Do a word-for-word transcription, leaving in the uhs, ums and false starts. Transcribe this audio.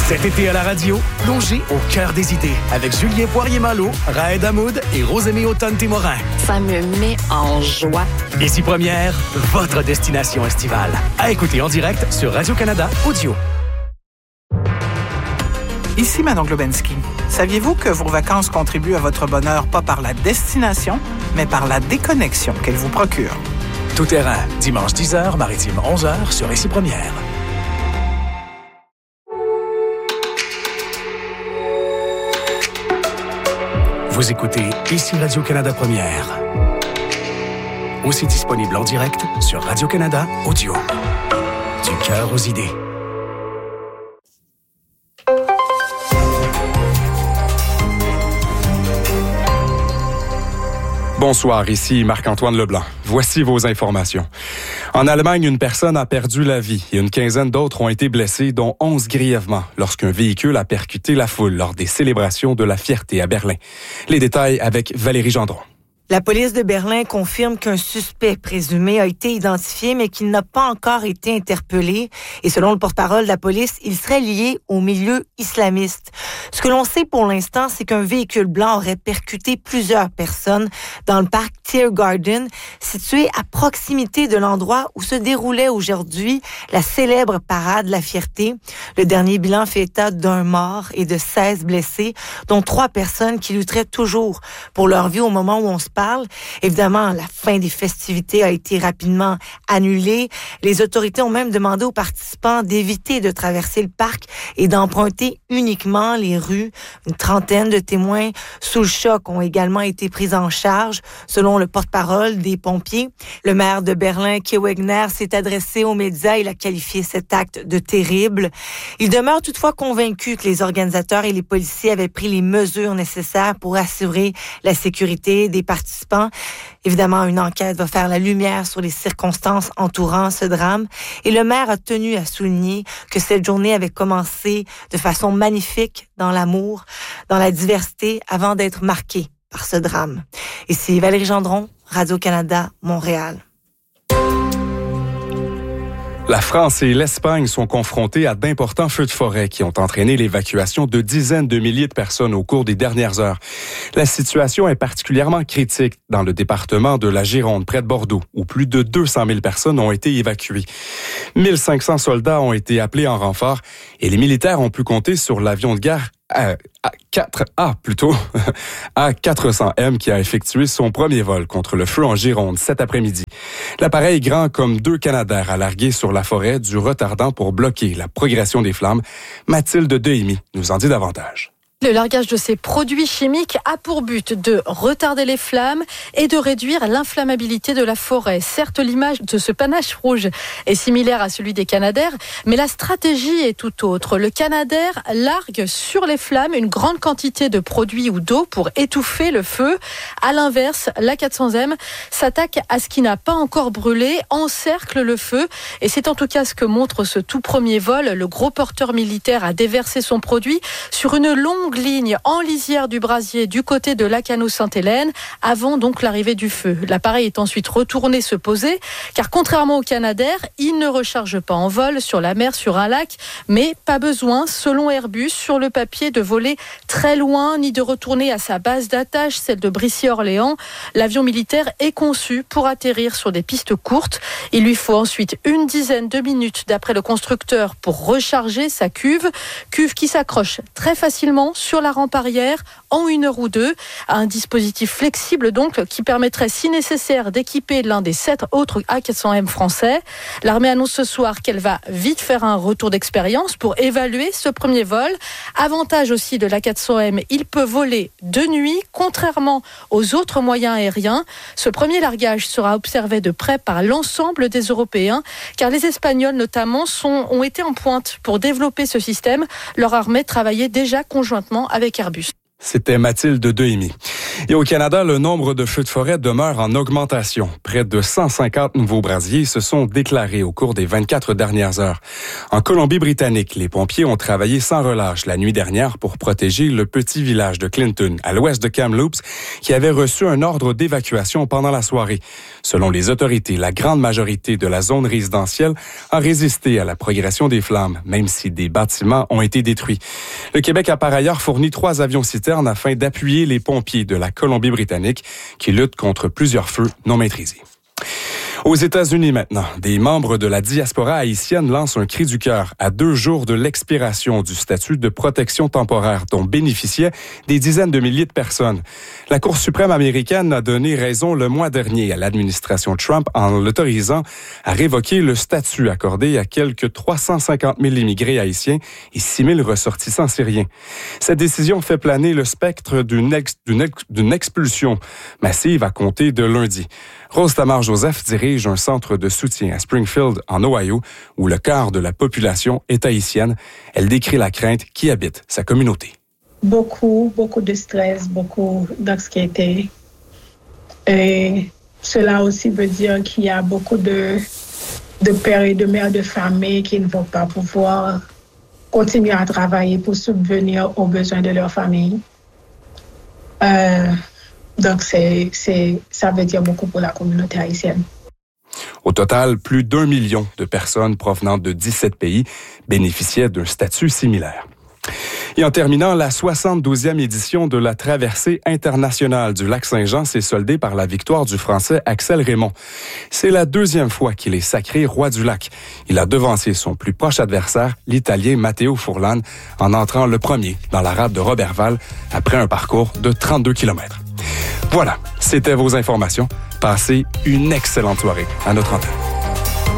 Cet été à la radio, plongez au cœur des idées avec Julien Poirier-Malo, Raed Hamoud et Rosemée Automne-Témorin. Ça me met en joie. Ici Première, votre destination estivale. À écouter en direct sur Radio-Canada Audio. Ici Manon Globensky. Saviez-vous que vos vacances contribuent à votre bonheur pas par la destination, mais par la déconnexion qu'elles vous procurent? Tout terrain, dimanche dix heures, maritime onze heures sur Ici Première. Vous écoutez Ici Radio-Canada Première. Aussi disponible en direct sur Radio-Canada Audio. Du cœur aux idées. Bonsoir, ici Marc-Antoine Leblanc. Voici vos informations. En Allemagne, une personne a perdu la vie et une quinzaine d'autres ont été blessés, dont onze grièvement, lorsqu'un véhicule a percuté la foule lors des célébrations de la fierté à Berlin. Les détails avec Valérie Gendron. La police de Berlin confirme qu'un suspect présumé a été identifié, mais qu'il n'a pas encore été interpellé. Et selon le porte-parole de la police, il serait lié au milieu islamiste. Ce que l'on sait pour l'instant, c'est qu'un véhicule blanc aurait percuté plusieurs personnes dans le parc Tiergarten, situé à proximité de l'endroit où se déroulait aujourd'hui la célèbre parade de la fierté. Le dernier bilan fait état d'un mort et de seize blessés, dont trois personnes qui lutteraient toujours pour leur vie au moment où on se parle. Évidemment, la fin des festivités a été rapidement annulée. Les autorités ont même demandé aux participants d'éviter de traverser le parc et d'emprunter uniquement les rues. Une trentaine de témoins sous le choc ont également été pris en charge, selon le porte-parole des pompiers. Le maire de Berlin, Kai Wegner, s'est adressé aux médias. Il a qualifié cet acte de terrible. Il demeure toutefois convaincu que les organisateurs et les policiers avaient pris les mesures nécessaires pour assurer la sécurité des participants. Évidemment, une enquête va faire la lumière sur les circonstances entourant ce drame. Et le maire a tenu à souligner que cette journée avait commencé de façon magnifique dans l'amour, dans la diversité, avant d'être marquée par ce drame. Ici Valérie Gendron, Radio-Canada, Montréal. La France et l'Espagne sont confrontées à d'importants feux de forêt qui ont entraîné l'évacuation de dizaines de milliers de personnes au cours des dernières heures. La situation est particulièrement critique dans le département de la Gironde, près de Bordeaux, où plus de deux cent mille personnes ont été évacuées. mille cinq cents soldats ont été appelés en renfort et les militaires ont pu compter sur l'avion de guerre A quatre A plutôt, A quatre cents M qui a effectué son premier vol contre le feu en Gironde cet après-midi. L'appareil grand comme deux Canadair a largué sur la forêt du retardant pour bloquer la progression des flammes. Mathilde Dehimi nous en dit davantage. Le largage de ces produits chimiques a pour but de retarder les flammes et de réduire l'inflammabilité de la forêt. Certes, l'image de ce panache rouge est similaire à celui des Canadair, mais la stratégie est tout autre. Le Canadair largue sur les flammes une grande quantité de produits ou d'eau pour étouffer le feu. À l'inverse, l'A quatre cents M s'attaque à ce qui n'a pas encore brûlé, encercle le feu. Et c'est en tout cas ce que montre ce tout premier vol. Le gros porteur militaire a déversé son produit sur une longue ligne en lisière du brasier du côté de Lacanau-Sainte-Hélène avant donc l'arrivée du feu. L'appareil est ensuite retourné se poser car contrairement au Canadair, il ne recharge pas en vol sur la mer, sur un lac, mais pas besoin, selon Airbus, sur le papier de voler très loin ni de retourner à sa base d'attache, celle de Brissy-Orléans. L'avion militaire est conçu pour atterrir sur des pistes courtes. Il lui faut ensuite une dizaine de minutes d'après le constructeur pour recharger sa cuve, cuve qui s'accroche très facilement sur la rampe arrière en une heure ou deux. Un dispositif flexible donc qui permettrait si nécessaire d'équiper l'un des sept autres A quatre cents M français. L'armée annonce ce soir qu'elle va vite faire un retour d'expérience pour évaluer ce premier vol. Avantage aussi de l'A quatre cents M, il peut voler de nuit contrairement aux autres moyens aériens. Ce premier largage sera observé de près par l'ensemble des Européens car les Espagnols notamment sont, ont été en pointe pour développer ce système. Leur armée travaillait déjà conjointement avec Airbus. C'était Mathilde Dehimi. Et au Canada, le nombre de feux de forêt demeure en augmentation. Près de cent cinquante nouveaux brasiers se sont déclarés au cours des vingt-quatre dernières heures. En Colombie-Britannique, les pompiers ont travaillé sans relâche la nuit dernière pour protéger le petit village de Clinton, à l'ouest de Kamloops, qui avait reçu un ordre d'évacuation pendant la soirée. Selon les autorités, la grande majorité de la zone résidentielle a résisté à la progression des flammes, même si des bâtiments ont été détruits. Le Québec a par ailleurs fourni trois avions-citernes afin d'appuyer les pompiers de la Colombie-Britannique qui luttent contre plusieurs feux non maîtrisés. Aux États-Unis maintenant, des membres de la diaspora haïtienne lancent un cri du cœur à deux jours de l'expiration du statut de protection temporaire dont bénéficiaient des dizaines de milliers de personnes. La Cour suprême américaine a donné raison le mois dernier à l'administration Trump en l'autorisant à révoquer le statut accordé à quelques trois cent cinquante mille immigrés haïtiens et six mille ressortissants syriens. Cette décision fait planer le spectre d'une, ex, d'une, ex, d'une expulsion massive à compter de lundi. Rose Tamar-Joseph dirige un centre de soutien à Springfield, en Ohio, où le quart de la population est haïtienne. Elle décrit la crainte qui habite sa communauté. Beaucoup, beaucoup de stress, beaucoup d'anxiété. Et cela aussi veut dire qu'il y a beaucoup de, de pères et de mères de famille qui ne vont pas pouvoir continuer à travailler pour subvenir aux besoins de leur famille. Euh, Donc, c'est, c'est, ça veut dire beaucoup pour la communauté haïtienne. Au total, plus d'un million de personnes provenant de dix-sept pays bénéficiaient d'un statut similaire. Et en terminant, la soixante-douzième édition de la traversée internationale du lac Saint-Jean s'est soldée par la victoire du Français Axel Raymond. C'est la deuxième fois qu'il est sacré roi du lac. Il a devancé son plus proche adversaire, l'Italien Matteo Furlan, en entrant le premier dans la rade de Roberval après un parcours de trente-deux kilomètres. Voilà, c'était vos informations. Passez une excellente soirée à notre antenne.